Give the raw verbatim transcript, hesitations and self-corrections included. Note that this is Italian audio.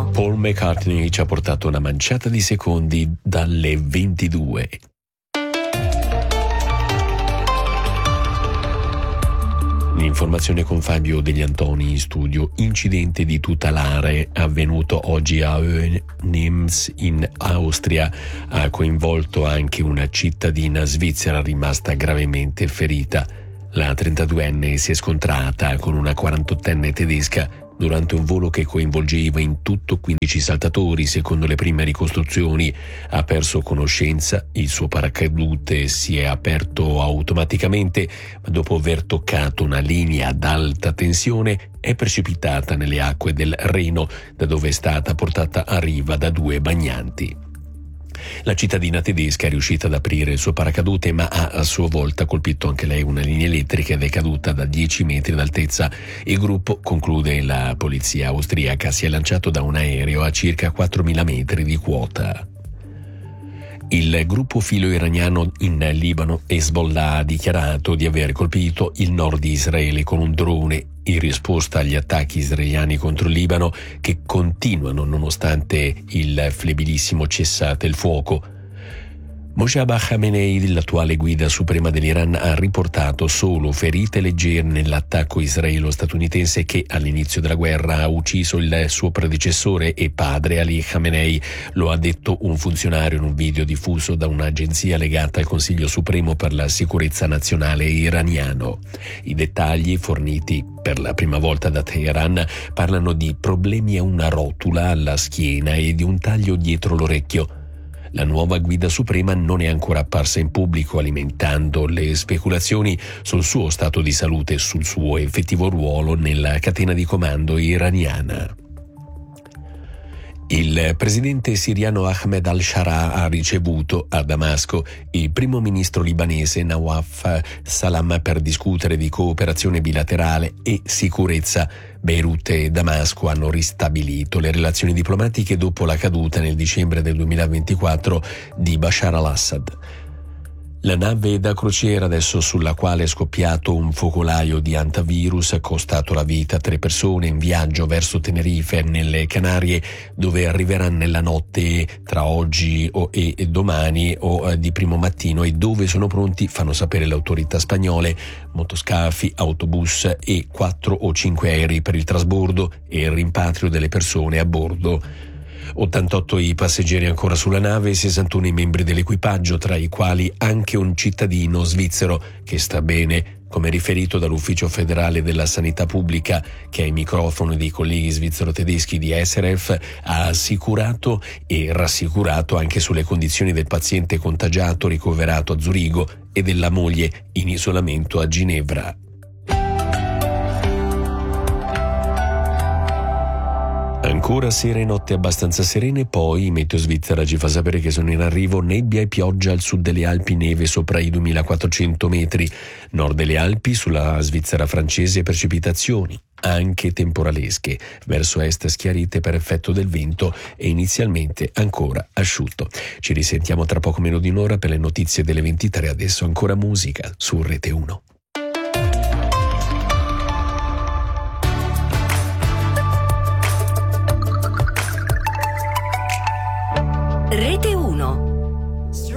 uno. Paul McCartney ci ha portato una manciata di secondi dalle ventidue. L'informazione con Fabio Degli Antoni in studio. Incidente di tutelare avvenuto oggi a Hohenems in Austria. Ha coinvolto anche una cittadina svizzera rimasta gravemente ferita. La trentaduenne si è scontrata con una quarantottenne tedesca durante un volo che coinvolgeva in tutto quindici saltatori. Secondo le prime ricostruzioni ha perso conoscenza, il suo paracadute si è aperto automaticamente, ma dopo aver toccato una linea ad alta tensione è precipitata nelle acque del Reno, da dove è stata portata a riva da due bagnanti. La cittadina tedesca è riuscita ad aprire il suo paracadute, ma ha a sua volta colpito anche lei una linea elettrica ed è caduta da dieci metri d'altezza. Il gruppo, conclude la polizia austriaca, si è lanciato da un aereo a circa quattromila metri di quota. Il gruppo filo-iraniano in Libano, Hezbollah, ha dichiarato di aver colpito il nord di Israele con un drone in risposta agli attacchi israeliani contro il Libano, che continuano nonostante il flebilissimo cessate il fuoco. Mojtaba Khamenei, l'attuale guida suprema dell'Iran, ha riportato solo ferite leggere nell'attacco israelo-statunitense che all'inizio della guerra ha ucciso il suo predecessore e padre Ali Khamenei. Lo ha detto un funzionario in un video diffuso da un'agenzia legata al Consiglio Supremo per la Sicurezza Nazionale iraniano. I dettagli forniti per la prima volta da Teheran parlano di problemi a una rotula alla schiena e di un taglio dietro l'orecchio. La nuova guida suprema non è ancora apparsa in pubblico, alimentando le speculazioni sul suo stato di salute e sul suo effettivo ruolo nella catena di comando iraniana. Il presidente siriano Ahmed al-Sharaa ha ricevuto a Damasco il primo ministro libanese Nawaf Salam per discutere di cooperazione bilaterale e sicurezza. Beirut e Damasco hanno ristabilito le relazioni diplomatiche dopo la caduta nel dicembre del duemilaventiquattro di Bashar al-Assad. La nave da crociera, adesso sulla quale è scoppiato un focolaio di antivirus, ha costato la vita a tre persone in viaggio verso Tenerife nelle Canarie, dove arriverà nella notte tra oggi e domani o di primo mattino, e dove sono pronti, fanno sapere le autorità spagnole, motoscafi, autobus e quattro o cinque aerei per il trasbordo e il rimpatrio delle persone a bordo. ottantotto i passeggeri ancora sulla nave e sessantuno i membri dell'equipaggio, tra i quali anche un cittadino svizzero che sta bene, come riferito dall'Ufficio federale della sanità pubblica, che ai microfoni dei colleghi svizzero-tedeschi di S R F ha assicurato e rassicurato anche sulle condizioni del paziente contagiato ricoverato a Zurigo e della moglie in isolamento a Ginevra. Ancora sera e notte abbastanza serene, poi Meteo Svizzera ci fa sapere che sono in arrivo nebbia e pioggia al sud delle Alpi, neve sopra i duemilaquattrocento metri, nord delle Alpi, sulla Svizzera francese precipitazioni, anche temporalesche, verso est schiarite per effetto del vento e inizialmente ancora asciutto. Ci risentiamo tra poco meno di un'ora per le notizie delle ventitré, adesso ancora musica su Rete uno. Rete